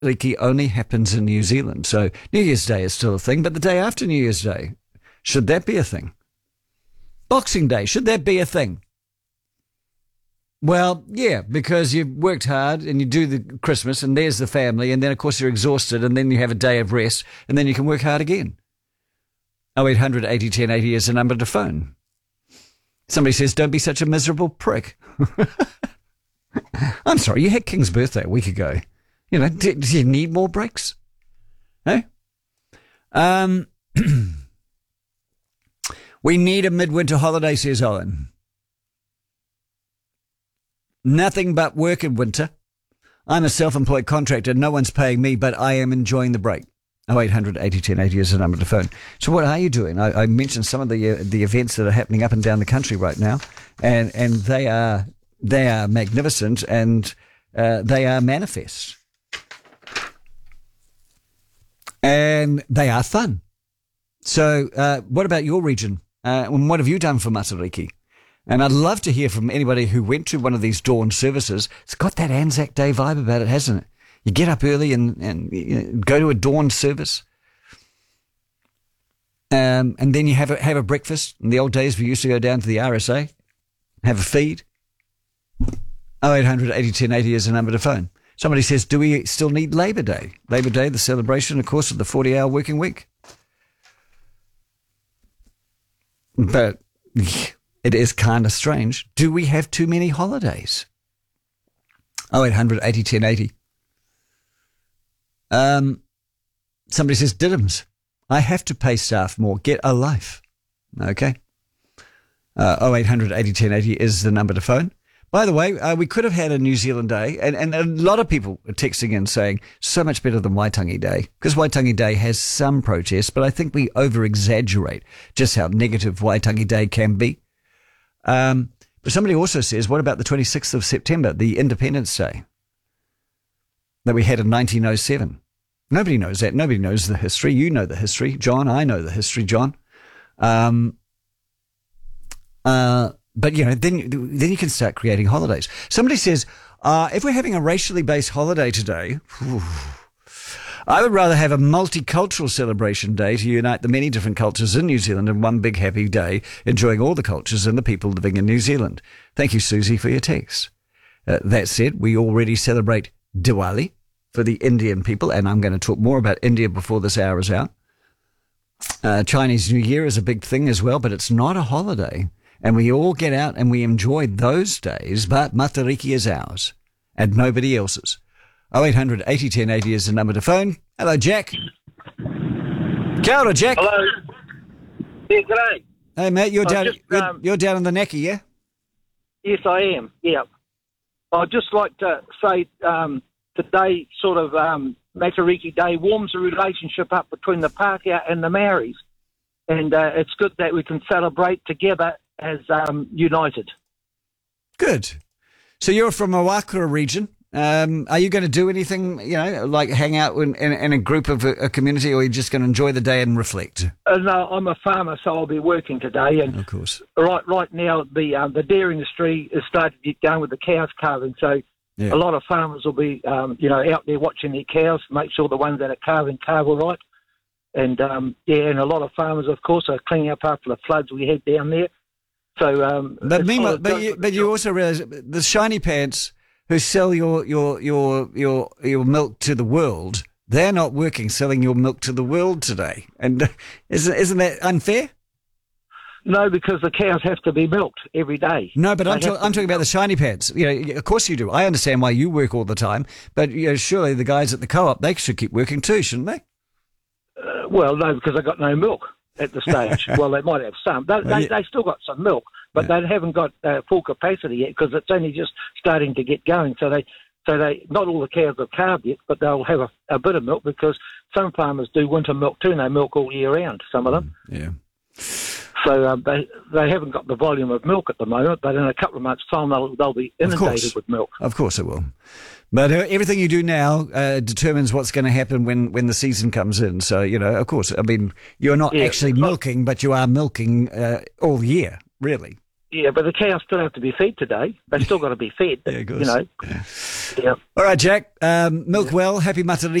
Matariki only happens in New Zealand. So New Year's Day is still a thing, but the day after New Year's Day, should that be a thing? Boxing Day, should that be a thing? Well, yeah, because you've worked hard and you do the Christmas and there's the family and then, of course, you're exhausted and then you have a day of rest and then you can work hard again. 0800 80 10 80 is the number to phone. Somebody says, don't be such a miserable prick. I'm sorry, you had King's birthday a week ago. You know, do you need more breaks? No? We need a midwinter holiday, says Owen. Nothing but work in winter. I'm a self-employed contractor. No one's paying me, but I am enjoying the break. 0800 80 10 80 is the number to phone. So what are you doing? I mentioned some of the events that are happening up and down the country right now, and they are magnificent and they are manifest. And they are fun. So what about your region? And what have you done for Matariki? And I'd love to hear from anybody who went to one of these dawn services. It's got that Anzac Day vibe about it, hasn't it? You get up early and you go to a dawn service. And then you have a breakfast. In the old days, we used to go down to the RSA, have a feed. 0800 80 10 80 is the number to phone. Somebody says, do we still need Labour Day? Labour Day, the celebration, of course, of the 40-hour working week. But it is kind of strange. Do we have too many holidays? 0800 80 10 80. Somebody says, Diddums, I have to pay staff more. Get a life. Okay. 0800 80 10 80 is the number to phone. By the way, we could have had a New Zealand Day, and a lot of people are texting in saying so much better than Waitangi Day, because Waitangi Day has some protests, but I think we over-exaggerate just how negative Waitangi Day can be. But somebody also says, what about the 26th of September, the Independence Day that we had in 1907? Nobody knows that. Nobody knows the history. You know the history, John. I know the history, John. But, you know, then you can start creating holidays. Somebody says, if we're having a racially based holiday today, I would rather have a multicultural celebration day to unite the many different cultures in New Zealand in one big happy day, enjoying all the cultures and the people living in New Zealand. Thank you, Susie, for your text. That said, we already celebrate Diwali for the Indian people, and I'm going to talk more about India before this hour is out. Chinese New Year is a big thing as well, but it's not a holiday. And we all get out and we enjoy those days, but Matariki is ours and nobody else's. 0800 80 10 80 is the number to phone. Hello, Jack. Kia ora, Jack. Hello. Yeah, g'day. Hey, mate, you're down in the Naki, yeah? Yes, I am, yeah. I'd just like to say today sort of Matariki Day warms the relationship up between the Pākehā and the Maoris. And it's good that we can celebrate together as united. Good. So you're from Awakura region. Are you going to do anything, you know, like hang out in a group of a community, or are you just going to enjoy the day and reflect? No, I'm a farmer, so I'll be working today. And of course, right now the dairy industry is starting to get going with the cows calving. So a lot of farmers will be, out there watching their cows, make sure the ones that are calving calve all right. And and a lot of farmers, of course, are cleaning up after the floods we had down there. So, but meanwhile, you also realise the shiny pants who sell your milk to the world, they're not working selling your milk to the world today, and isn't that unfair? No, because the cows have to be milked every day. No, but I'm talking about the shiny pants. You know, of course you do. I understand why you work all the time, but surely the guys at the co-op, they should keep working too, shouldn't they? Well, no, because they got no milk at the stage. Well, they might have some. They still got some milk, but they haven't got full capacity yet because it's only just starting to get going. So they not all the cows have calved yet, but they'll have a bit of milk because some farmers do winter milk too, and they milk all year round, some of them. Yeah. So they haven't got the volume of milk at the moment, but in a couple of months' time they'll be inundated with milk. Of course it will. But everything you do now determines what's going to happen when the season comes in. So, of course, I mean, you're not actually milking, but you are milking all year, really. Yeah, but the cows still have to be fed today. They've still got to be fed. Yeah, of course. You know. Yeah. Yeah. All right, Jack. Milk well. Happy Matariki.